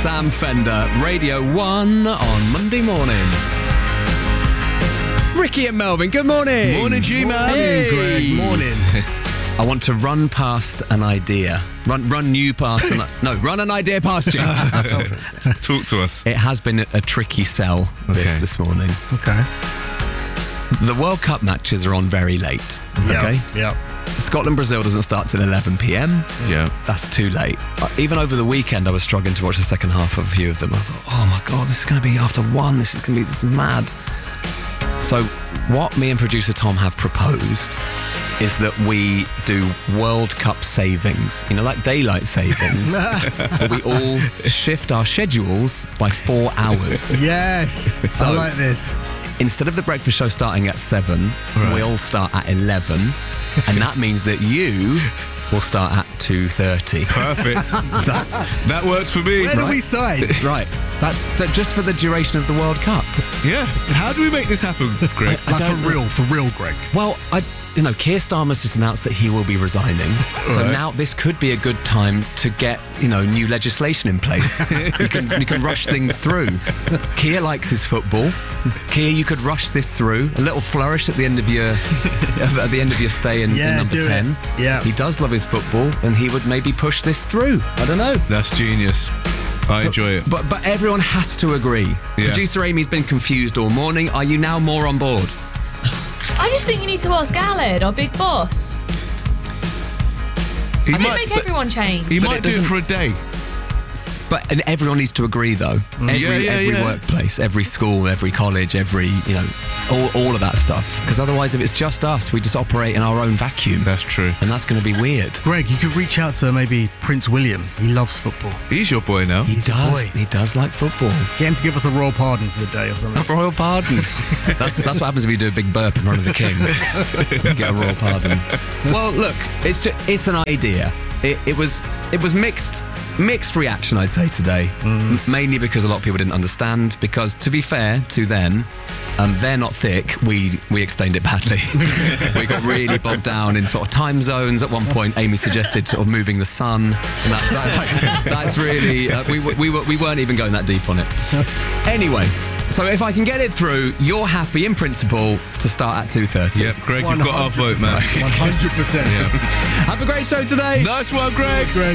Sam Fender, Radio 1 on Monday morning. Ricky and Melvin, good morning. Morning, G-Man. Hey. Greg, morning. I want to run past an idea. Run you past run an idea past you. Talk to us. It has been a tricky sell, this morning. Okay. The World Cup matches are on very late. Okay? Yeah. Scotland-Brazil doesn't start till 11 p.m. Yeah. That's too late. Even over the weekend, I was struggling to watch the second half of a few of them. I thought, oh my God, this is going to be after 1. This is mad. So what me and producer Tom have proposed is that we do World Cup savings, like daylight savings, but we all shift our schedules by 4 hours. Yes, So, I like this. Instead of the breakfast show starting at 7, we'll start at 11, and that means that you will start at 2:30. Perfect. That works for me. Where do we sign? Right. That's just for the duration of the World Cup. Yeah. How do we make this happen, Greg? Like for real, Greg. Well, Keir Starmer's just announced that he will be resigning. So Right. now this could be a good time to get, new legislation in place. you can rush things through. Keir likes his football. Keir, you could rush this through. A little flourish at the end of your stay in number 10. Yeah. He does love his football, and he would maybe push this through. I don't know. That's genius. I enjoy it. But everyone has to agree. Yeah. Producer Amy's been confused all morning. Are you now more on board? I just think you need to ask Aled, our big boss. He I might, don't make everyone change. he But might it do it doesn't- for a day. And everyone needs to agree, though. Every Yeah. workplace, every school, every college, all of that stuff. Because otherwise, if it's just us, we just operate in our own vacuum. That's true. And that's going to be weird. Greg, you could reach out to maybe Prince William. He loves football. He's your boy now. He's your boy. He does like football. Get him to give us a royal pardon for the day or something. A royal pardon. That's what happens if you do a big burp in front of the king. You get a royal pardon. Well, look, it's an idea. It was mixed reaction, I'd say, today. Mainly because a lot of people didn't understand. Because to be fair to them, they're not thick. We explained it badly. We got really bogged down in sort of time zones. At one point, Amy suggested sort of moving the sun, and that's really we weren't even going that deep on it. Anyway. So if I can get it through, you're happy in principle to start at 2:30. Yep, Greg, you've got our vote, man. 100%. Yeah. Have a great show today. Nice one, Greg. Greg.